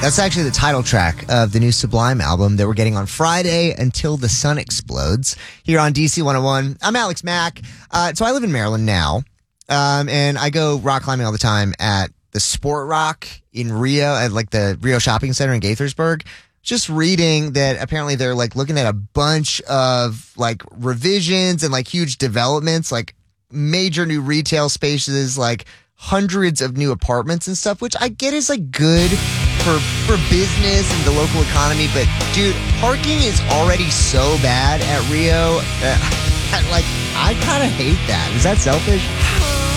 That's actually the title track of the new Sublime album that we're getting on Friday, Until the Sun Explodes, here on DC 101. I'm Alex Mack. So I live in Maryland now, and I go rock climbing all the time at the Sport Rock in Rio, at like the Rio Shopping Center in Gaithersburg. Just reading that apparently they're like looking at a bunch of like revisions and like huge developments, like major new retail spaces, like hundreds of new apartments and stuff, which I get is like good for business and the local economy. But dude, parking is already so bad at Rio. Like, I kind of hate that. Is that selfish?